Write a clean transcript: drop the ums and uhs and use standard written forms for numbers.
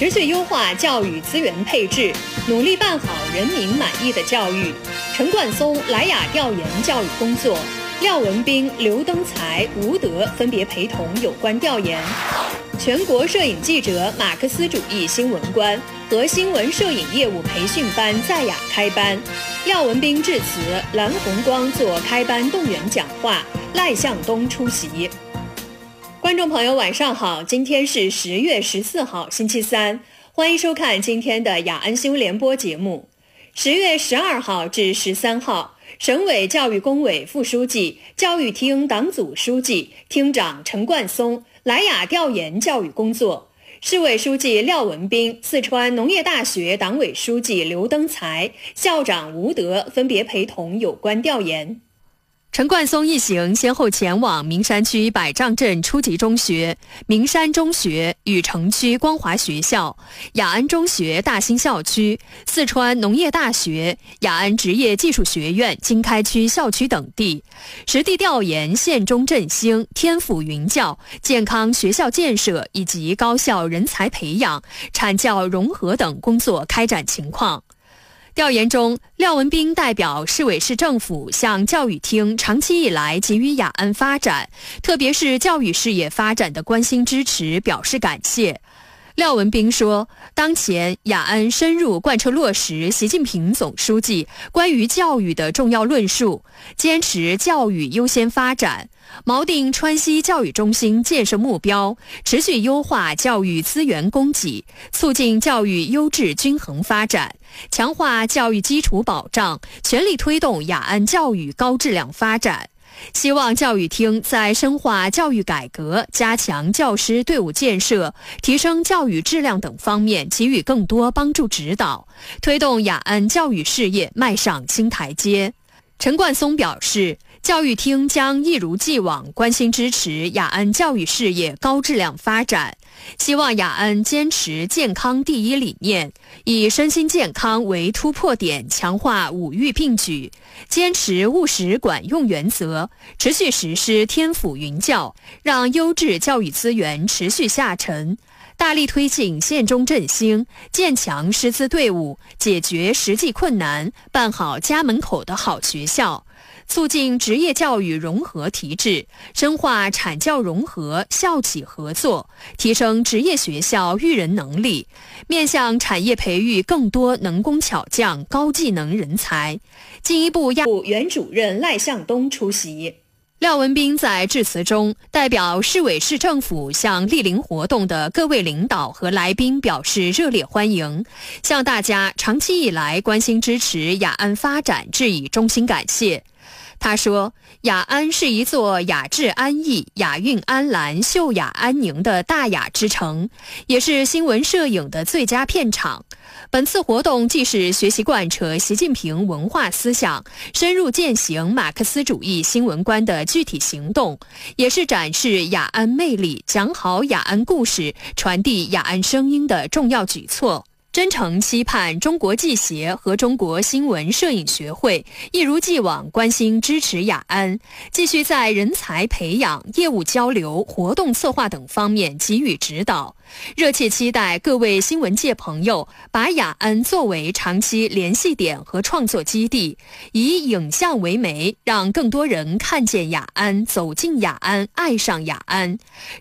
持续优化教育资源配置，努力办好人民满意的教育。陈冠松、莱雅调研教育工作，廖文斌、刘登才、吴德分别陪同有关调研。全国摄影记者马克思主义新闻观和新闻摄影业务培训班在雅开班，廖文斌致辞，蓝红光做开班动员讲话，赖向东出席。观众朋友晚上好，今天是10月14号星期三，欢迎收看今天的雅安新闻联播节目。10月12号至13号，省委教育工委副书记、教育厅党组书记、厅长陈冠松，莱雅调研教育工作。市委书记廖文斌、四川农业大学党委书记刘登才、校长吴德分别陪同有关调研。陈冠松一行先后前往名山区百丈镇初级中学、名山中学、禹城区光华学校、雅安中学大兴校区、四川农业大学、雅安职业技术学院经开区校区等地，实地调研县中振兴、天府云教、健康学校建设以及高校人才培养、产教融合等工作开展情况。调研中，廖文斌代表市委市政府向教育厅长期以来给予雅安发展，特别是教育事业发展的关心支持表示感谢。廖文斌说，当前雅安深入贯彻落实习近平总书记关于教育的重要论述，坚持教育优先发展，锚定川西教育中心建设目标，持续优化教育资源供给，促进教育优质均衡发展，强化教育基础保障，全力推动雅安教育高质量发展。希望教育厅在深化教育改革、加强教师队伍建设、提升教育质量等方面给予更多帮助指导，推动雅安教育事业迈上新台阶。陈冠松表示，教育厅将一如既往关心支持雅安教育事业高质量发展，希望雅安坚持健康第一理念，以身心健康为突破点，强化五育并举，坚持务实管用原则，持续实施天府云教，让优质教育资源持续下沉，大力推进县中振兴，建强师资队伍，解决实际困难，办好家门口的好学校，促进职业教育融合提质，深化产教融合、校企合作，提升职业学校育人能力，面向产业培育更多能工巧匠、高技能人才。进一步原主任赖向东出席。廖文斌在致辞中代表市委市政府向莅临活动的各位领导和来宾表示热烈欢迎，向大家长期以来关心支持雅安发展致以衷心感谢。他说，雅安是一座雅致安逸、雅韵安澜、秀雅安宁的大雅之城，也是新闻摄影的最佳片场。本次活动既是学习贯彻习近平文化思想，深入践行马克思主义新闻观的具体行动，也是展示雅安魅力、讲好雅安故事、传递雅安声音的重要举措。真诚期盼中国记协和中国新闻摄影学会一如既往关心支持雅安，继续在人才培养、业务交流、活动策划等方面给予指导。热切期待各位新闻界朋友把雅安作为长期联系点和创作基地，以影像为媒，让更多人看见雅安、走进雅安、爱上雅安。